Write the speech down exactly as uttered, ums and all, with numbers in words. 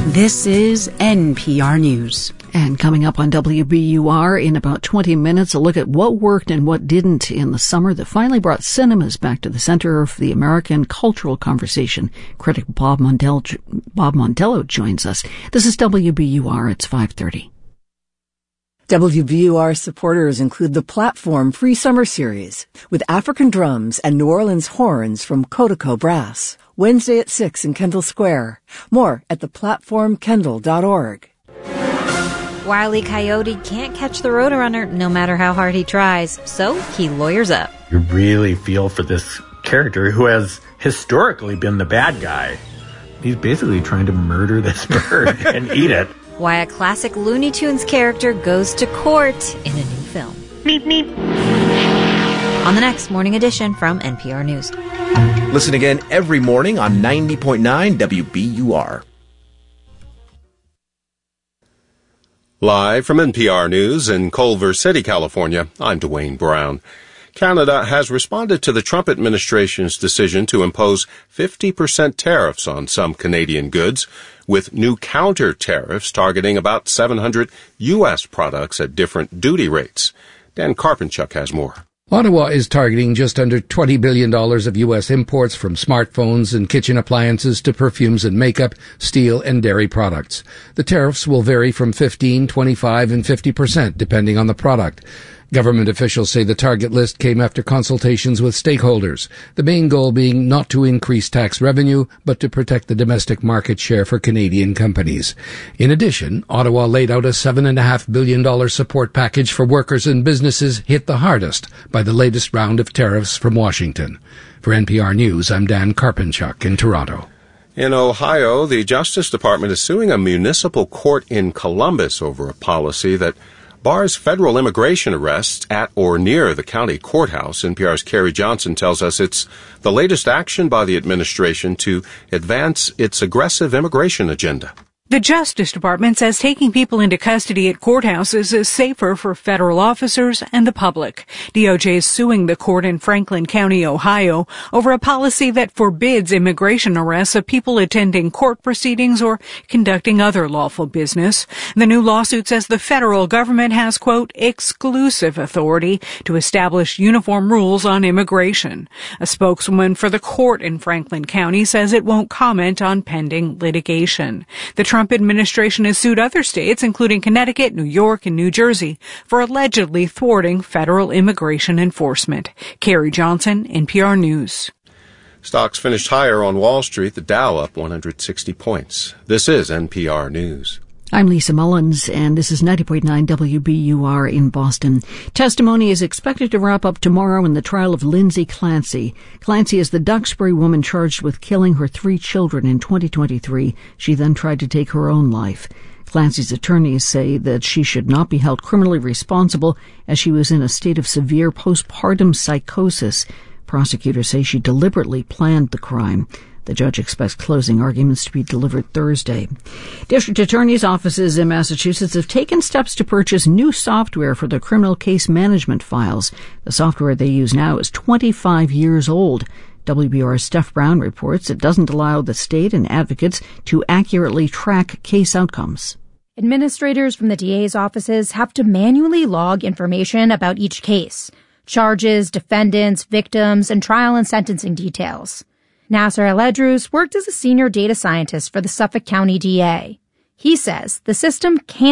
This is N P R News. And coming up on W B U R in about twenty minutes, a look at what worked and what didn't in the summer that finally brought cinemas back to the center of the American cultural conversation. Critic Bob Mondello, Bob Mondello joins us. This is W B U R. It's five thirty. W B U R supporters include the Platform Free Summer Series with African drums and New Orleans horns from Kodaco Brass. Wednesday at six in Kendall Square. More at the platform kendall dot org. Wile E. Coyote can't catch the Roadrunner no matter how hard he tries, so he lawyers up. You really feel for this character who has historically been the bad guy. He's basically trying to murder this bird and eat it. Why a classic Looney Tunes character goes to court in a new film. Meep, meep. On the next Morning Edition from N P R News. Listen again every morning on ninety point nine W B U R. Live from N P R News in Culver City, California, I'm Dwayne Brown. Canada has responded to the Trump administration's decision to impose fifty percent tariffs on some Canadian goods, with new counter tariffs targeting about seven hundred U S products at different duty rates. Dan Karpenchuk has more. Ottawa is targeting just under twenty billion dollars of U S imports, from smartphones and kitchen appliances to perfumes and makeup, steel and dairy products. The tariffs will vary from fifteen, twenty-five and fifty percent depending on the product. Government officials say the target list came after consultations with stakeholders, the main goal being not to increase tax revenue, but to protect the domestic market share for Canadian companies. In addition, Ottawa laid out a seven point five billion dollars support package for workers and businesses hit the hardest by the latest round of tariffs from Washington. For N P R News, I'm Dan Karpenchuk in Toronto. In Ohio, the Justice Department is suing a municipal court in Columbus over a policy that bars federal immigration arrests at or near the county courthouse. N P R's Carrie Johnson tells us it's the latest action by the administration to advance its aggressive immigration agenda. The Justice Department says taking people into custody at courthouses is safer for federal officers and the public. D O J is suing the court in Franklin County, Ohio, over a policy that forbids immigration arrests of people attending court proceedings or conducting other lawful business. The new lawsuit says the federal government has, quote, exclusive authority to establish uniform rules on immigration. A spokeswoman for the court in Franklin County says it won't comment on pending litigation. The Trump administration has sued other states, including Connecticut, New York, and New Jersey, for allegedly thwarting federal immigration enforcement. Carrie Johnson, N P R News. Stocks finished higher on Wall Street, the Dow up one hundred sixty points. This is N P R News. I'm Lisa Mullins, and this is ninety point nine W B U R in Boston. Testimony is expected to wrap up tomorrow in the trial of Lindsay Clancy. Clancy is the Duxbury woman charged with killing her three children in twenty twenty-three. She then tried to take her own life. Clancy's attorneys say that she should not be held criminally responsible as she was in a state of severe postpartum psychosis. Prosecutors say she deliberately planned the crime. The judge expects closing arguments to be delivered Thursday. District attorneys' offices in Massachusetts have taken steps to purchase new software for their criminal case management files. The software they use now is twenty-five years old. W B U R's Steph Brown reports it doesn't allow the state and advocates to accurately track case outcomes. Administrators from the D A's offices have to manually log information about each case: charges, defendants, victims, and trial and sentencing details. Nasser Al-Edrous worked as a senior data scientist for the Suffolk County D A. He says the system can't